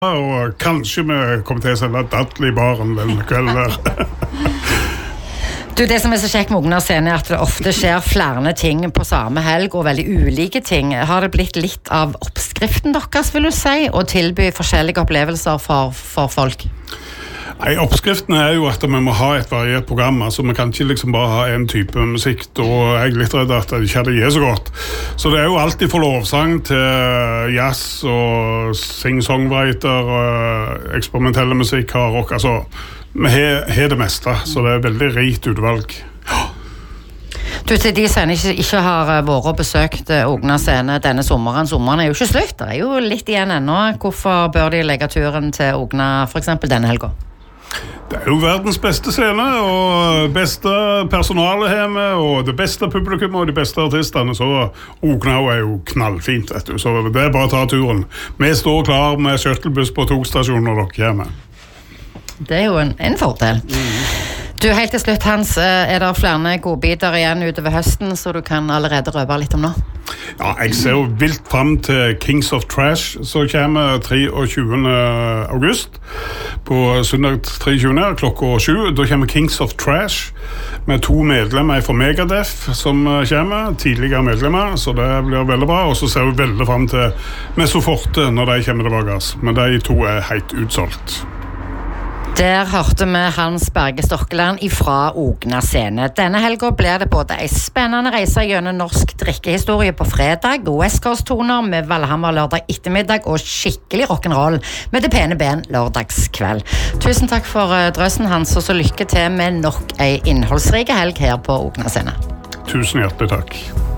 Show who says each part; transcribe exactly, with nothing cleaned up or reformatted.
Speaker 1: og kanskje vi kommer til å selge dattel i baren den kvelden der.
Speaker 2: Du, det som er så kjekt med Ogna Scene er at det ofte skjer flere ting på samme helg, og veldig ulike ting. Har det blitt litt av oppskriften deres, vil du si, å tilby forskjellige opplevelser for, for folk?
Speaker 1: Nei, oppskriften er jo at vi må ha et variert program, altså vi kan ikke liksom bare ha en type musikk, og jeg er litt redd at det ikke er så godt. Så det er jo alltid fra lovsang til jazz og sing-songwriter, og eksperimentelle musikk, rock, altså vi har, har det meste, så det er veldig rikt utvalg.
Speaker 2: Du, til de som ikke, ikke har vært og besøkt Ogna Scene denne sommeren, sommeren er jo ikke slutt, det er jo litt igjen ennå. Hvorfor bør de legge turen til Ogna for eksempel denne helga?
Speaker 1: Det er jo verdens beste scene, og beste personale hjemme, og det beste publikum og de beste artistene, så Ogna er jo knallfint, vet du. Så det er bare å ta turen. Vi står klar med shuttlebuss på togstasjonen når dere kommer.
Speaker 2: Det er jo en, en fordel. Mm. Du, helt til slutt, Hans, er det flere godbiter igjen utover høsten, så du kan allerede røpe litt om nå?
Speaker 1: Ja, jeg ser jo vilt frem til Kings of Trash, så kommer tjuetre august, på søndag tjuetre klokka sju. Da kommer Kings of Trash, med to medlemmer fra Megadeth som kommer, tidligere medlemmer, så det blir veldig bra. Og så ser vi veldig frem til Mesoforte når de kommer tilbake, men de to er helt utsolgt.
Speaker 2: Der hørte vi Hans Berge Stokkeland ifra Ogna Scene. Denne helga blir det både en spennende reise gjennom norsk drikkehistorie på fredag, West Coast-toner med Valhammer lørdag ettermiddag og skikkelig rock'n'roll med det pene ben lørdagskveld. Tusen takk for drøsen, Hans, og så lykke til med nok en innholdsrik helg her på Ogna Scene.
Speaker 1: Tusen hjertelig takk.